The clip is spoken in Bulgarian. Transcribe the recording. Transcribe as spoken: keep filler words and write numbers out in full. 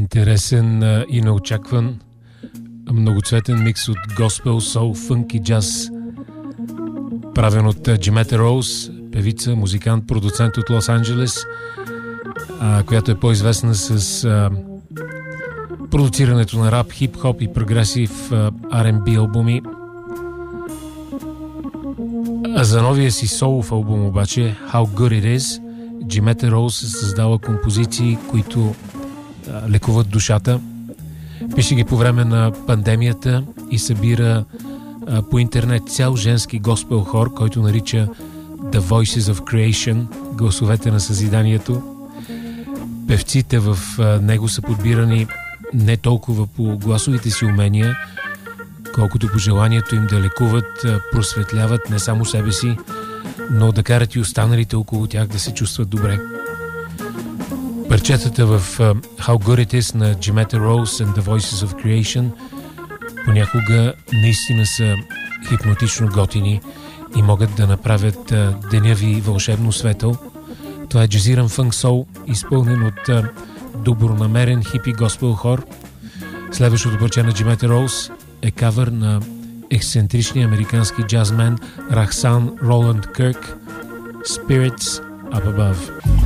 Интересен а, и неочакван многоцветен микс от госпел, сол, фънк и джаз, правен от Джимета Роуз, певица, музикант, продуцент от Лос-Анджелес, а, която е по-известна с а, продуцирането на рап, хип-хоп и прогресив Ар енд Би албуми. А за новия си солов албум обаче, How Good It Is, Джимета Роуз е създала композиции, които а, лекуват душата. Пише ги по време на пандемията и събира а, по интернет цял женски госпел хор, който нарича The Voices of Creation, гласовете на съзиданието. Певците в а, него са подбирани не толкова по гласовите си умения, колкото по желанието им да лекуват, а, просветляват не само себе си, но да карат и останалите около тях да се чувстват добре. Парчетата в uh, How Good It Is на Джимета Роуз and The Voices of Creation понякога наистина са хипнотично готини и могат да направят uh, деня ви вълшебно светъл. Това е джазиран фънк сол, изпълнен от uh, добронамерен хипи госпел хор. Следващото парче на Джимета Роуз е кавър на ексцентричния американски джазмен Рахсан Роланд Кърк, Spirits Up Above.